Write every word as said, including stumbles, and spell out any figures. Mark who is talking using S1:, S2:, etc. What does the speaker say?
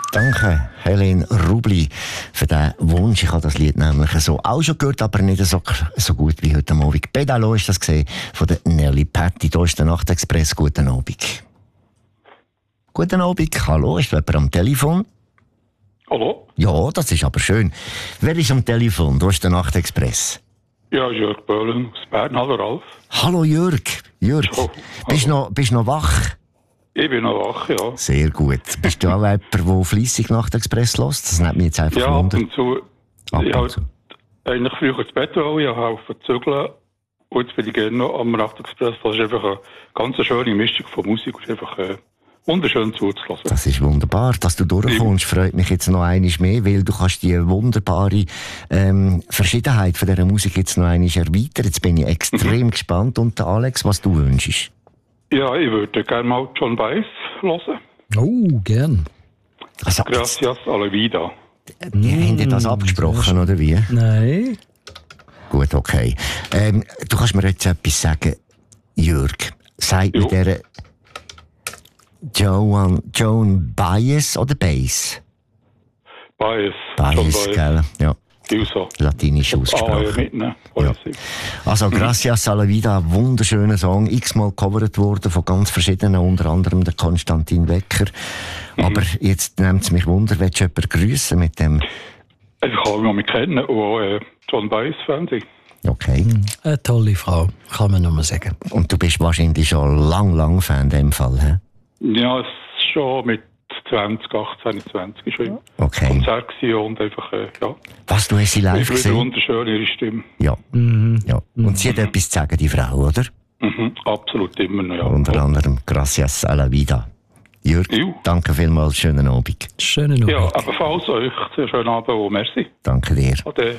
S1: Danke, Helene Rubli, für diesen Wunsch. Ich habe das Lied nämlich so auch schon gehört, aber nicht so, so gut wie heute Abend. Pedalo ist das gesehen von der Nelly Patti. Hier ist der Nachtexpress. Guten Abend. Guten Abend. Hallo, ist jemand am Telefon?
S2: Hallo?
S1: Ja, das ist aber schön. Wer ist am Telefon? Hier ist der Nachtexpress.
S2: Ja, Jörg Böhlen aus Bern. Hallo, Ralf.
S1: Hallo, Jörg. Jörg,
S2: Oh,
S1: bist du noch, bist noch wach?
S2: Ich bin noch wach, ja.
S1: Sehr gut. Bist du auch jemand, der fleissig Nachtexpress hört? Das nimmt mich jetzt einfach
S2: Ja, ab
S1: wunder.
S2: und zu.
S1: Ab
S2: Ich
S1: und
S2: habe
S1: zu.
S2: eigentlich früher ins Bett wollen, ich habe helfen zu zügeln. Und jetzt bin ich gerne noch am Nachtexpress. Das ist einfach eine ganz schöne Mischung von Musik. Es ist einfach äh, wunderschön zuzuhören.
S1: Das ist wunderbar, dass du durchkommst. Freut mich jetzt noch einmal mehr, weil du kannst die wunderbare ähm, Verschiedenheit von dieser Musik jetzt noch einmal erweitern. Jetzt bin ich extrem gespannt. Und der Alex, was du wünschst?
S2: Ja, ich würde gerne mal John Baez hören.
S3: Oh, gern.
S1: Also,
S2: Gracias a la vida.
S1: die haben dir das abgesprochen, oder wie?
S3: Nein.
S1: Gut, okay. Ähm, du kannst mir jetzt etwas sagen, Jörg. Sagt mir
S2: Jo.
S1: dieser Joan, Joan Baez oder Baez?
S2: Baez. John
S1: Baez,
S2: Baez.
S1: gell? Ja,
S2: Also,
S1: latinisch
S2: ah, ja,
S1: ausgesprochen.
S2: mitnehmen.
S1: Ja. Also, Gracias a la vida, ein wunderschöner Song, x-mal gecovert worden von ganz verschiedenen, unter anderem der Konstantin Wecker. Aber jetzt nimmt es mich Wunder, willst du jemanden grüssen mit dem?
S2: Ich kann mich noch nicht kennen und auch äh, John Baez-Fan sein.
S1: Okay.
S3: Eine tolle Frau, kann man nur mal sagen.
S1: Und du bist wahrscheinlich schon lang, lang Fan in dem Fall, hä?
S2: Ja, es ist schon mit zwanzig achtzehn, zwanzig ist schon
S1: Okay.
S2: Konzert gewesen und einfach, äh, ja.
S1: Was, du hast sie live
S2: Ich finde
S1: gesehen?
S2: wunderschön, ihre Stimme.
S1: Ja.
S3: Mhm.
S1: ja. Und sie hat etwas zu sagen, die Frau, oder?
S2: Mhm, absolut immer noch, ja.
S1: Unter anderem Gracias a la vida. Jörg,
S2: Jo.
S1: danke vielmals, schönen Abend.
S3: Schönen Abend.
S2: Ja, ebenfalls euch. Sehr schönen Abend und merci.
S1: Danke dir.
S2: Ade.